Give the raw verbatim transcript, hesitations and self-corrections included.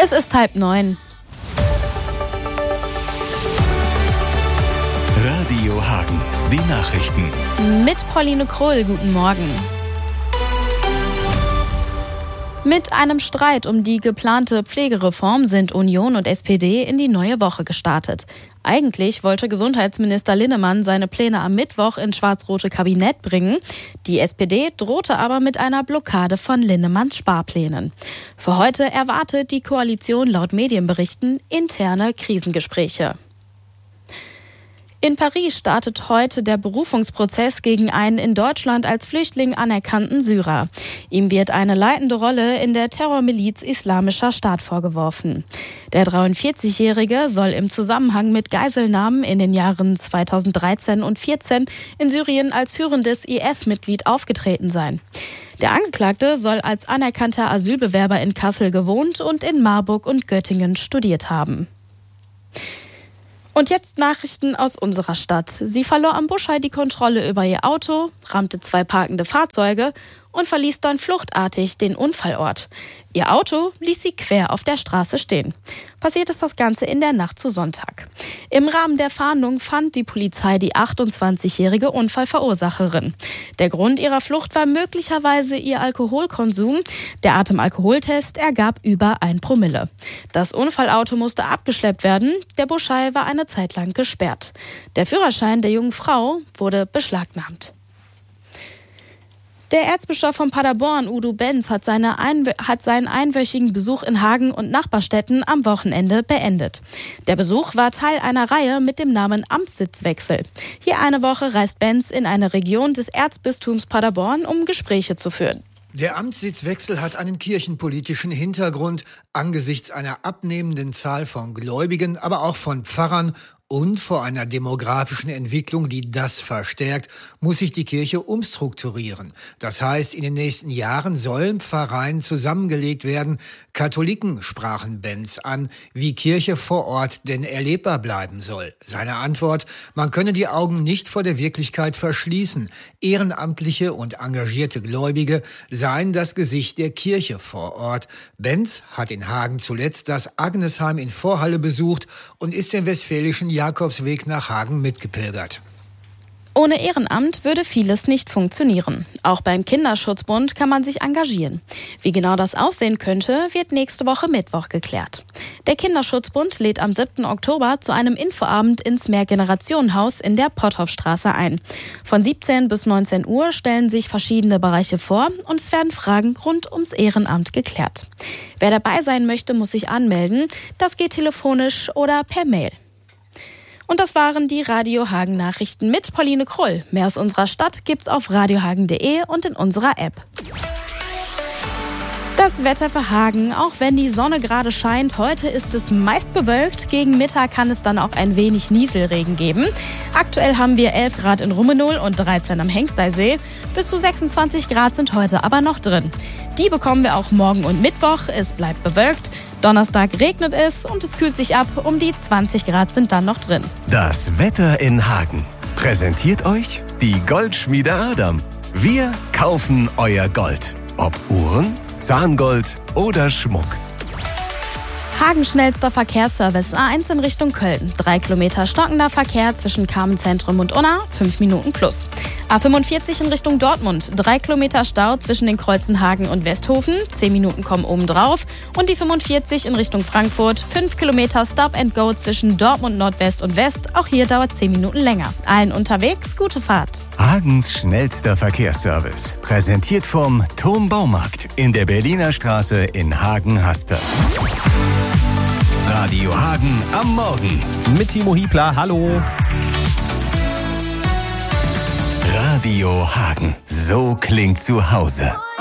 Es ist halb neun. Radio Hagen, die Nachrichten. Mit Pauline Krull, guten Morgen. Mit einem Streit um die geplante Pflegereform sind Union und S P D in die neue Woche gestartet. Eigentlich wollte Gesundheitsminister Linnemann seine Pläne am Mittwoch ins schwarz-rote Kabinett bringen. Die S P D drohte aber mit einer Blockade von Linnemanns Sparplänen. Für heute erwartet die Koalition laut Medienberichten interne Krisengespräche. In Paris startet heute der Berufungsprozess gegen einen in Deutschland als Flüchtling anerkannten Syrer. Ihm wird eine leitende Rolle in der Terrormiliz Islamischer Staat vorgeworfen. Der dreiundvierzigjährige soll im Zusammenhang mit Geiselnahmen in den Jahren zweitausenddreizehn und vierzehn in Syrien als führendes I S-Mitglied aufgetreten sein. Der Angeklagte soll als anerkannter Asylbewerber in Kassel gewohnt und in Marburg und Göttingen studiert haben. Und jetzt Nachrichten aus unserer Stadt. Sie verlor am Buschei die Kontrolle über ihr Auto, rammte zwei parkende Fahrzeuge und verließ dann fluchtartig den Unfallort. Ihr Auto ließ sie quer auf der Straße stehen. Passiert ist das Ganze in der Nacht zu Sonntag. Im Rahmen der Fahndung fand die Polizei die achtundzwanzigjährige Unfallverursacherin. Der Grund ihrer Flucht war möglicherweise ihr Alkoholkonsum. Der Atemalkoholtest ergab über ein Promille. Das Unfallauto musste abgeschleppt werden. Der Buschei war eine Zeit lang gesperrt. Der Führerschein der jungen Frau wurde beschlagnahmt. Der Erzbischof von Paderborn, Udo Benz, hat, seine Einw- hat seinen einwöchigen Besuch in Hagen und Nachbarstädten am Wochenende beendet. Der Besuch war Teil einer Reihe mit dem Namen Amtssitzwechsel. Hier eine Woche reist Benz in eine Region des Erzbistums Paderborn, um Gespräche zu führen. Der Amtssitzwechsel hat einen kirchenpolitischen Hintergrund. Angesichts einer abnehmenden Zahl von Gläubigen, aber auch von Pfarrern und vor einer demografischen Entwicklung, die das verstärkt, muss sich die Kirche umstrukturieren. Das heißt, in den nächsten Jahren sollen Pfarreien zusammengelegt werden. Katholiken sprachen Benz an, wie Kirche vor Ort denn erlebbar bleiben soll. Seine Antwort: Man könne die Augen nicht vor der Wirklichkeit verschließen. Ehrenamtliche und engagierte Gläubige seien das Gesicht der Kirche vor Ort. Benz hat in Hagen zuletzt das Agnesheim in Vorhalle besucht und ist den westfälischen Jakobsweg nach Hagen mitgepilgert. Ohne Ehrenamt würde vieles nicht funktionieren. Auch beim Kinderschutzbund kann man sich engagieren. Wie genau das aussehen könnte, wird nächste Woche Mittwoch geklärt. Der Kinderschutzbund lädt am siebten Oktober zu einem Infoabend ins Mehrgenerationenhaus in der Potthoffstraße ein. Von siebzehn bis neunzehn Uhr stellen sich verschiedene Bereiche vor und es werden Fragen rund ums Ehrenamt geklärt. Wer dabei sein möchte, muss sich anmelden. Das geht telefonisch oder per Mail. Und das waren die Radio Hagen Nachrichten mit Pauline Krull. Mehr aus unserer Stadt gibt's auf radiohagen punkt de und in unserer App. Das Wetter für Hagen, auch wenn die Sonne gerade scheint, heute ist es meist bewölkt. Gegen Mittag kann es dann auch ein wenig Nieselregen geben. Aktuell haben wir elf Grad in Rummenol und dreizehn am Hengsteysee. Bis zu sechsundzwanzig Grad sind heute aber noch drin. Die bekommen wir auch morgen und Mittwoch. Es bleibt bewölkt. Donnerstag regnet es und es kühlt sich ab. Um die zwanzig Grad sind dann noch drin. Das Wetter in Hagen präsentiert euch die Goldschmiede Adam. Wir kaufen euer Gold. Ob Uhren, Zahngold oder Schmuck. Hagen schnellster Verkehrsservice A eins in Richtung Köln. Drei Kilometer stockender Verkehr zwischen Kamenz-Zentrum und Unna, fünf Minuten plus. A fünfundvierzig in Richtung Dortmund. Drei Kilometer Stau zwischen den Kreuzen Hagen und Westhofen. Zehn Minuten kommen oben drauf. Und die fünfundvierzig in Richtung Frankfurt. Fünf Kilometer Stop and Go zwischen Dortmund Nordwest und West. Auch hier dauert zehn Minuten länger. Allen unterwegs, gute Fahrt. Hagens schnellster Verkehrsservice. Präsentiert vom Thom Baumarkt in der Berliner Straße in Hagen-Haspe. Radio Hagen am Morgen. Mit Timo Hiebler, hallo. Radio Hagen. So klingt zu Hause.